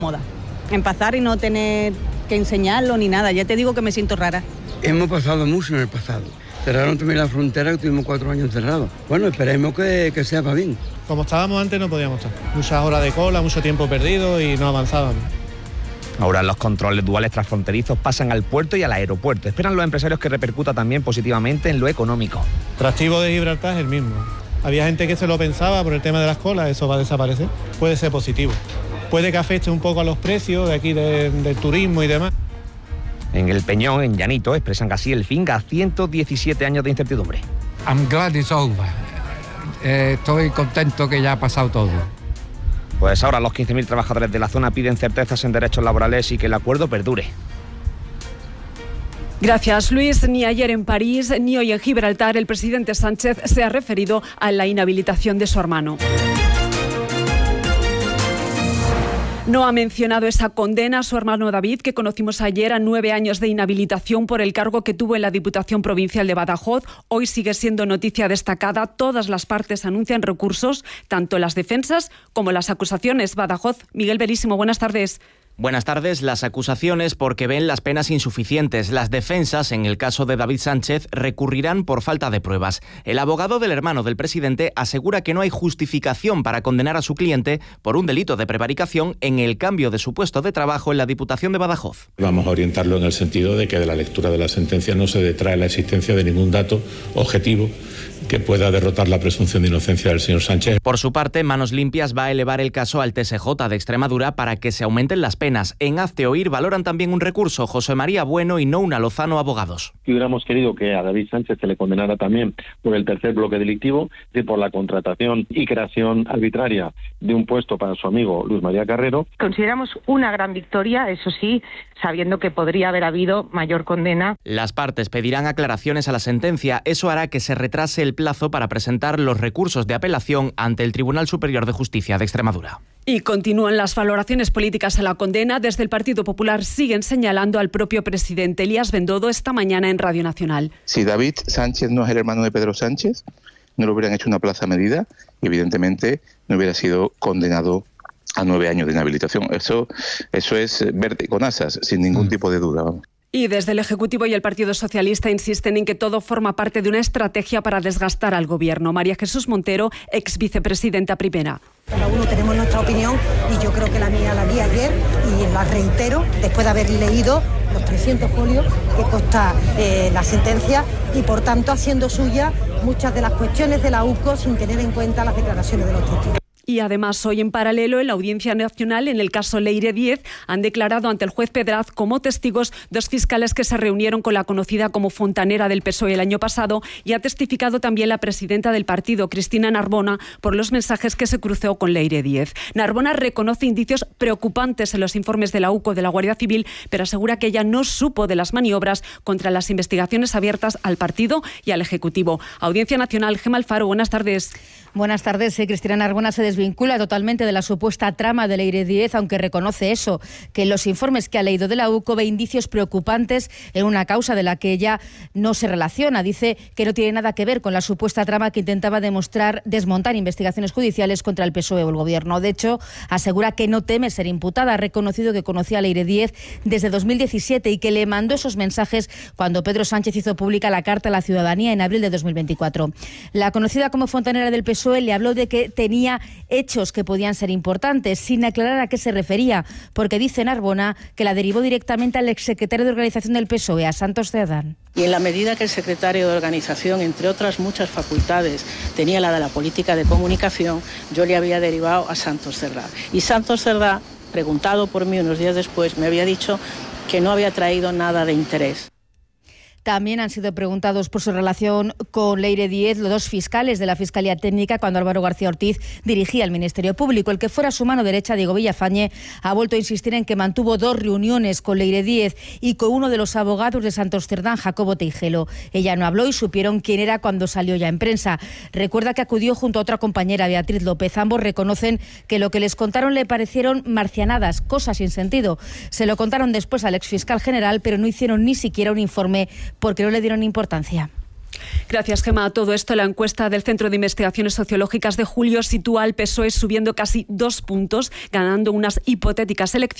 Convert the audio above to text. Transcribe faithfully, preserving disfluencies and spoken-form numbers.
moda. En pasar y no tener que enseñarlo ni nada. Ya te digo que me siento rara. Hemos pasado mucho en el pasado. Cerraron también la frontera, que tuvimos cuatro años cerrados. Bueno, esperemos que, que sea para bien. Como estábamos antes no podíamos estar. Muchas horas de cola, mucho tiempo perdido y no avanzábamos. Ahora los controles duales transfronterizos pasan al puerto y al aeropuerto. Esperan los empresarios que repercuta también positivamente en lo económico. El atractivo de Gibraltar es el mismo. Había gente que se lo pensaba por el tema de las colas, eso va a desaparecer. Puede ser positivo. Puede que afecte un poco a los precios de aquí de, del turismo y demás. En El Peñón, en Llanito, expresan así el fin a ciento diecisiete años de incertidumbre. I'm glad it's over. Eh, estoy contento que ya ha pasado todo. Pues ahora los quince mil trabajadores de la zona piden certezas en derechos laborales y que el acuerdo perdure. Gracias, Luis. Ni ayer en París ni hoy en Gibraltar el presidente Sánchez se ha referido a la inhabilitación de su hermano. No ha mencionado esa condena a su hermano David, que conocimos ayer, a nueve años de inhabilitación por el cargo que tuvo en la Diputación Provincial de Badajoz. Hoy sigue siendo noticia destacada. Todas las partes anuncian recursos, tanto las defensas como las acusaciones. Badajoz, Miguel Verísimo, buenas tardes. Buenas tardes. Las acusaciones porque ven las penas insuficientes. Las defensas, en el caso de David Sánchez, recurrirán por falta de pruebas. El abogado del hermano del presidente asegura que no hay justificación para condenar a su cliente por un delito de prevaricación en el cambio de su puesto de trabajo en la Diputación de Badajoz. Vamos a orientarlo en el sentido de que de la lectura de la sentencia no se detrae la existencia de ningún dato objetivo que pueda derrotar la presunción de inocencia del señor Sánchez. Por su parte, Manos Limpias va a elevar el caso al T S J de Extremadura para que se aumenten las penas. En Hazte Oír valoran también un recurso. José María Bueno y Nouna Lozano, abogados. Y hubiéramos querido que a David Sánchez se le condenara también por el tercer bloque delictivo, y por la contratación y creación arbitraria de un puesto para su amigo Luis María Carrero. Consideramos una gran victoria, eso sí, sabiendo que podría haber habido mayor condena. Las partes pedirán aclaraciones a la sentencia. Eso hará que se retrase el plazo para presentar los recursos de apelación ante el Tribunal Superior de Justicia de Extremadura. Y continúan las valoraciones políticas a la condena. Desde el Partido Popular siguen señalando al propio presidente. Elías Bendodo esta mañana en Radio Nacional. Si David Sánchez no es el hermano de Pedro Sánchez, no le hubieran hecho una plaza medida y evidentemente no hubiera sido condenado a nueve años de inhabilitación. Eso, eso es verde con asas, sin ningún tipo de duda. Vamos. Y desde el Ejecutivo y el Partido Socialista insisten en que todo forma parte de una estrategia para desgastar al Gobierno. María Jesús Montero, ex vicepresidenta primera. Cada uno tenemos nuestra opinión y yo creo que la mía la di ayer y la reitero después de haber leído los trescientos folios que consta eh, la sentencia y por tanto haciendo suya muchas de las cuestiones de la U C O sin tener en cuenta las declaraciones de los testigos. Y además, hoy en paralelo, en la Audiencia Nacional, en el caso Leire Díez, han declarado ante el juez Pedraz como testigos dos fiscales que se reunieron con la conocida como fontanera del P S O E el año pasado, y ha testificado también la presidenta del partido, Cristina Narbona, por los mensajes que se cruzó con Leire Díez. Narbona reconoce indicios preocupantes en los informes de la U C O de la Guardia Civil, pero asegura que ella no supo de las maniobras contra las investigaciones abiertas al partido y al Ejecutivo. Audiencia Nacional, Gemma Alfaro, buenas tardes. Buenas tardes. Sí, Cristina Narbona se desvincula totalmente de la supuesta trama de Leire Díez, aunque reconoce eso, que en los informes que ha leído de la U C O ve indicios preocupantes en una causa de la que ella no se relaciona. Dice que no tiene nada que ver con la supuesta trama que intentaba demostrar desmontar investigaciones judiciales contra el P S O E o el Gobierno. De hecho, asegura que no teme ser imputada. Ha reconocido que conocía a Leire Díez desde dos mil diecisiete y que le mandó esos mensajes cuando Pedro Sánchez hizo pública la Carta a la Ciudadanía en abril de dos mil veinticuatro. La conocida como fontanera del P S O E le habló de que tenía hechos que podían ser importantes, sin aclarar a qué se refería, porque dice Narbona que la derivó directamente al exsecretario de Organización del P S O E, a Santos Cerdán. Y en la medida que el secretario de Organización, entre otras muchas facultades, tenía la de la política de comunicación, yo le había derivado a Santos Cerdá. Y Santos Cerdá, preguntado por mí unos días después, me había dicho que no había traído nada de interés. También han sido preguntados por su relación con Leire Díez los dos fiscales de la Fiscalía Técnica cuando Álvaro García Ortiz dirigía el Ministerio Público. El que fuera su mano derecha, Diego Villafañe, ha vuelto a insistir en que mantuvo dos reuniones con Leire Díez y con uno de los abogados de Santos Cerdán, Jacobo Teijelo. Ella no habló y supieron quién era cuando salió ya en prensa. Recuerda que acudió junto a otra compañera, Beatriz López. Ambos reconocen que lo que les contaron le parecieron marcianadas, cosas sin sentido. Se lo contaron después al exfiscal general, pero no hicieron ni siquiera un informe porque no le dieron importancia. Gracias, Gemma. A todo esto, la encuesta del Centro de Investigaciones Sociológicas de julio sitúa al P S O E subiendo casi dos puntos, ganando unas hipotéticas elecciones